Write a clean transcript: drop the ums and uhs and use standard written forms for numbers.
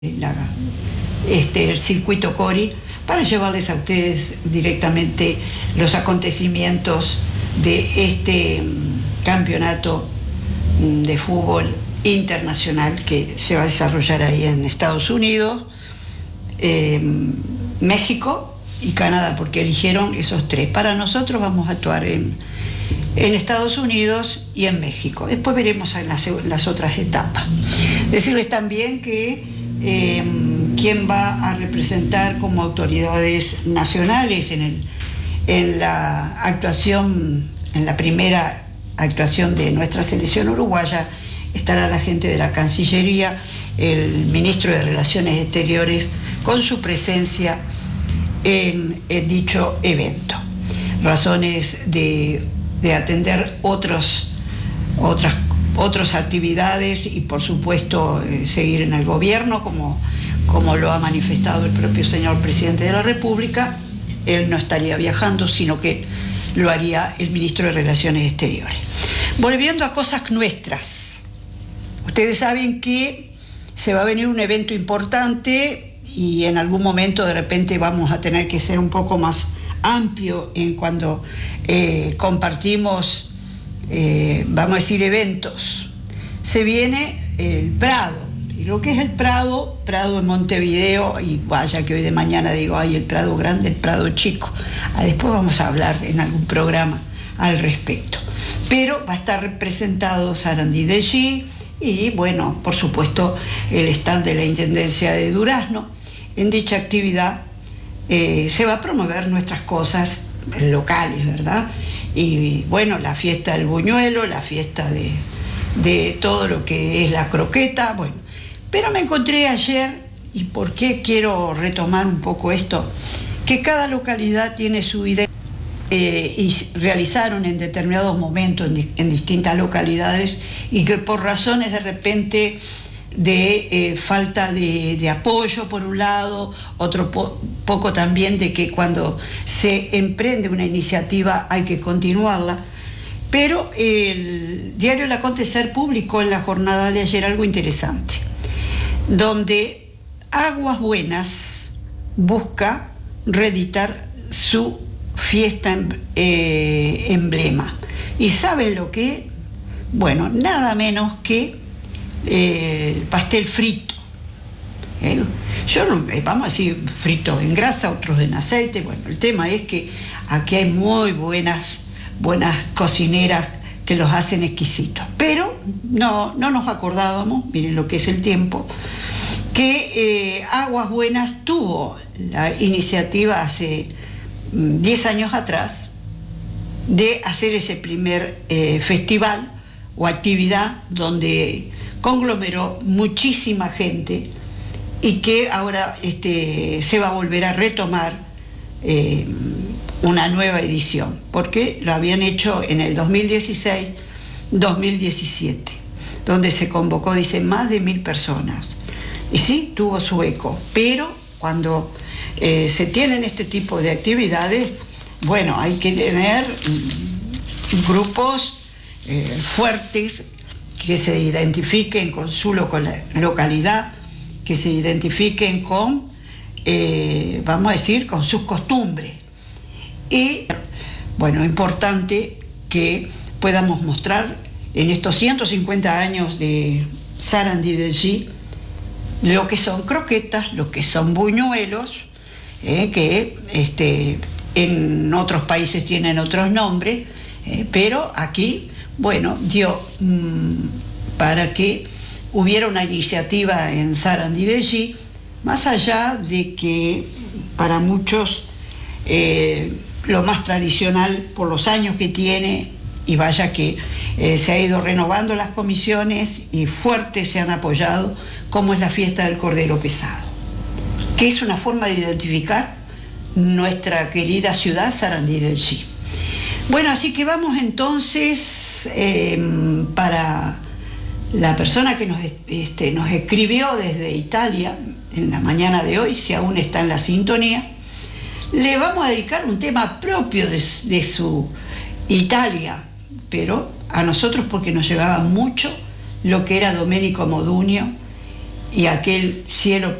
el circuito Cori para llevarles a ustedes directamente los acontecimientos de este campeonato de fútbol internacional que se va a desarrollar ahí en Estados Unidos, México y Canadá, porque eligieron esos tres. Para nosotros vamos a actuar en Estados Unidos y en México. Después veremos en las otras etapas. Decirles también que quién va a representar como autoridades nacionales en la actuación, en la primera actuación de nuestra selección uruguaya, estará la gente de la Cancillería, el ministro de Relaciones Exteriores, con su presencia en dicho evento. Razones de atender otras actividades y por supuesto seguir en el gobierno como lo ha manifestado el propio señor presidente de la República. Él no estaría viajando, sino que lo haría el ministro de Relaciones Exteriores. Volviendo a cosas nuestras, ustedes saben que se va a venir un evento importante y en algún momento de repente vamos a tener que ser un poco más amplio en cuando compartimos vamos a decir eventos. Se viene el Prado, y lo que es el Prado en Montevideo, y vaya que hoy de mañana digo, ay, el Prado grande, el Prado chico. Después vamos a hablar en algún programa al respecto. Pero va a estar representado Sarandí de G y, bueno, por supuesto, el stand de la Intendencia de Durazno. En dicha actividad se va a promover nuestras cosas locales, ¿verdad? Y bueno, la fiesta del buñuelo, la fiesta de todo lo que es la croqueta, bueno. Pero me encontré ayer, y por qué quiero retomar un poco esto, que cada localidad tiene su idea y realizaron en determinados momentos en distintas localidades, y que por razones de repente de falta de apoyo por un lado, otro poco también de que cuando se emprende una iniciativa hay que continuarla. Pero el diario El Acontecer publicó en la jornada de ayer algo interesante, donde Aguas Buenas busca reeditar su fiesta emblema. ¿Y saben lo que? Bueno, nada menos que el pastel frito. Yo no, vamos a decir frito en grasa, otros en aceite. Bueno, el tema es que aquí hay muy buenas cocineras que los hacen exquisitos. Pero no nos acordábamos, miren lo que es el tiempo, que Aguas Buenas tuvo la iniciativa hace 10 años atrás de hacer ese primer festival o actividad donde conglomeró muchísima gente y que ahora se va a volver a retomar una nueva edición, porque lo habían hecho en el 2016-2017, donde se convocó, dicen, más de 1000 personas. Y sí, tuvo su eco, pero cuando se tienen este tipo de actividades, bueno, hay que tener grupos fuertes, que se identifiquen con su localidad, que se identifiquen con, vamos a decir, con sus costumbres. Y, bueno, importante que podamos mostrar en estos 150 años de Sarandí de G lo que son croquetas, lo que son buñuelos, que en otros países tienen otros nombres, pero aquí, bueno, dio para que hubiera una iniciativa en Sarandí de G, más allá de que para muchos lo más tradicional por los años que tiene, y vaya que se ha ido renovando las comisiones y fuertes se han apoyado, como es la fiesta del Cordero Pesado, que es una forma de identificar nuestra querida ciudad Sarandí del G. Bueno, así que vamos entonces para la persona que nos escribió desde Italia en la mañana de hoy, si aún está en la sintonía, le vamos a dedicar un tema propio de su Italia, pero a nosotros porque nos llegaba mucho lo que era Domenico Modugno y aquel cielo